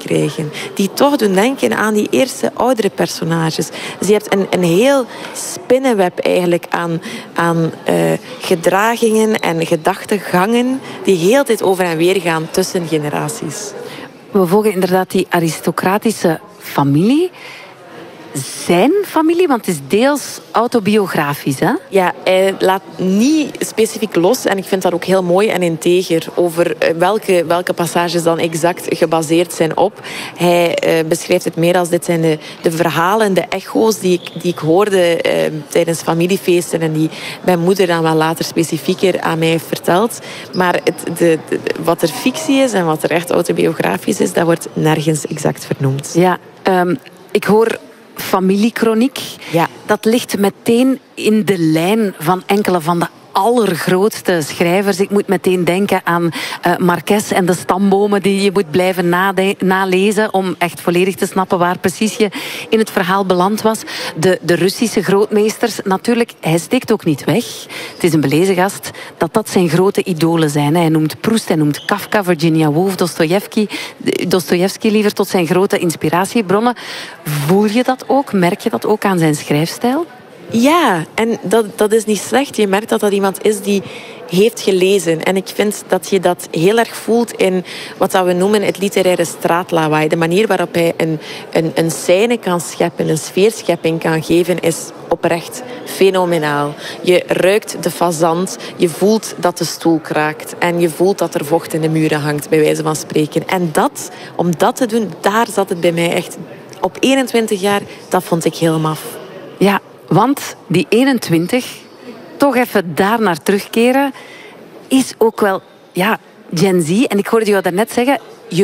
krijgen. Die toch doen denken aan die eerste oudere personages. Dus je hebt een heel spinnenweb eigenlijk aan gedragingen en gedachtegangen die heel de tijd over en weer gaan tussen generaties. We volgen inderdaad die aristocratische familie. Zijn familie, want het is deels autobiografisch, hè? Ja, hij laat niet specifiek los. En ik vind dat ook heel mooi en integer over welke passages dan exact gebaseerd zijn op. Hij beschrijft het meer als dit zijn de verhalen, de echo's die ik hoorde tijdens familiefeesten en die mijn moeder dan wel later specifieker aan mij heeft verteld. Maar wat er fictie is en wat er echt autobiografisch is, dat wordt nergens exact vernoemd. Ja, ik hoor familiekroniek. Ja. Dat ligt meteen in de lijn van enkele van de allergrootste schrijvers. Ik moet meteen denken aan Marquez en de stambomen die je moet blijven nalezen om echt volledig te snappen waar precies je in het verhaal beland was. De Russische grootmeesters, natuurlijk, hij steekt ook niet weg. Het is een belezen gast dat zijn grote idolen zijn. Hij noemt Proust, hij noemt Kafka, Virginia Woolf, Dostojevski liever tot zijn grote inspiratiebronnen. Voel je dat ook? Merk je dat ook aan zijn schrijfstijl? Ja, en dat is niet slecht. Je merkt dat iemand is die heeft gelezen. En ik vind dat je dat heel erg voelt in wat we noemen het literaire straatlawaai. De manier waarop hij een scène kan scheppen, een sfeerschepping kan geven, is oprecht fenomenaal. Je ruikt de fazant, je voelt dat de stoel kraakt en je voelt dat er vocht in de muren hangt, bij wijze van spreken. En om dat te doen, daar zat het bij mij echt. Op 21 jaar, dat vond ik heel maf. Ja, want die 21, toch even daar naar terugkeren, is ook wel Gen Z. En ik hoorde jou daarnet zeggen,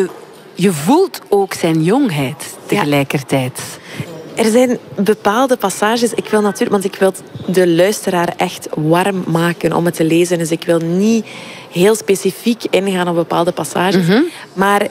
je voelt ook zijn jongheid tegelijkertijd. Er zijn bepaalde passages, want ik wil de luisteraar echt warm maken om het te lezen. Dus ik wil niet heel specifiek ingaan op bepaalde passages. Mm-hmm. Maar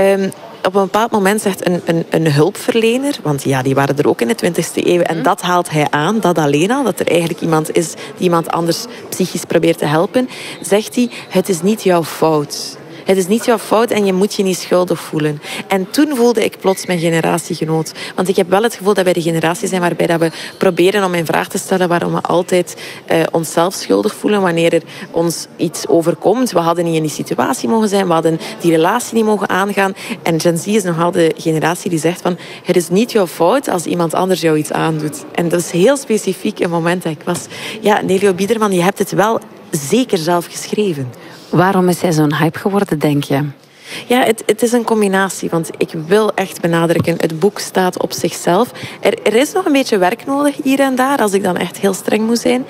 op een bepaald moment zegt een hulpverlener, want ja, die waren er ook in de 20e eeuw, en dat haalt hij aan, dat alleen al, dat er eigenlijk iemand is die iemand anders psychisch probeert te helpen, zegt hij, het is niet jouw fout. Het is niet jouw fout en je moet je niet schuldig voelen. En toen voelde ik plots mijn generatiegenoot. Want ik heb wel het gevoel dat wij de generatie zijn waarbij dat we proberen om in vraag te stellen waarom we altijd onszelf schuldig voelen wanneer er ons iets overkomt. We hadden niet in die situatie mogen zijn, we hadden die relatie niet mogen aangaan. En Gen Z is nogal de generatie die zegt van, het is niet jouw fout als iemand anders jou iets aandoet. En dat is heel specifiek een moment dat ik was. Ja, Nelio Biederman, je hebt het wel zeker zelf geschreven. Waarom is hij zo'n hype geworden, denk je? Ja, het is een combinatie, want ik wil echt benadrukken, het boek staat op zichzelf. Er is nog een beetje werk nodig hier en daar, als ik dan echt heel streng moet zijn.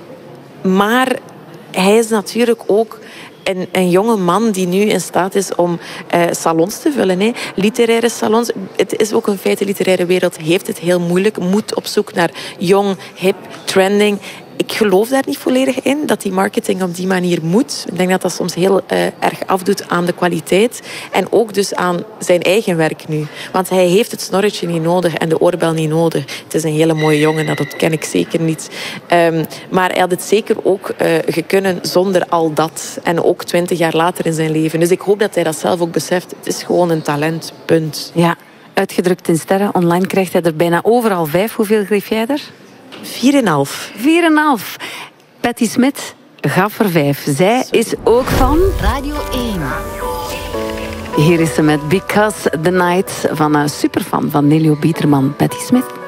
Maar hij is natuurlijk ook een jonge man die nu in staat is om salons te vullen. Hè. Literaire salons. Het is ook een feit, de literaire wereld heeft het heel moeilijk. Moet op zoek naar jong, hip, trending. Ik geloof daar niet volledig in, dat die marketing op die manier moet. Ik denk dat dat soms heel erg afdoet aan de kwaliteit. En ook dus aan zijn eigen werk nu. Want hij heeft het snorretje niet nodig en de oorbel niet nodig. Het is een hele mooie jongen, dat ken ik zeker niet. Maar hij had het zeker ook gekunnen zonder al dat. En ook 20 jaar later in zijn leven. Dus ik hoop dat hij dat zelf ook beseft. Het is gewoon een talent, punt. Ja, uitgedrukt in sterren. Online krijgt hij er bijna overal 5. Hoeveel geef jij er? 4,5. 4,5. Patti Smith gaf er 5. Zij is ook van Radio 1. Hier is ze met Because the Night van een superfan van Nelio Biederman, Patti Smith.